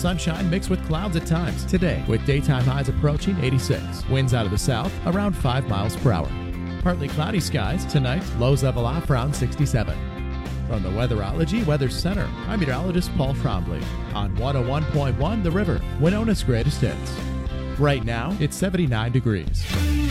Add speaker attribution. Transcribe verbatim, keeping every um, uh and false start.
Speaker 1: sunshine mixed with clouds at times today, with daytime highs approaching eighty-six. Winds out of the south around five miles per hour. Partly cloudy skies tonight, lows level off around sixty-seven. From the Weatherology Weather Center, I'm meteorologist Paul Trombley on one oh one point one The River, Winona's greatest hits. Right now, it's seventy-nine degrees.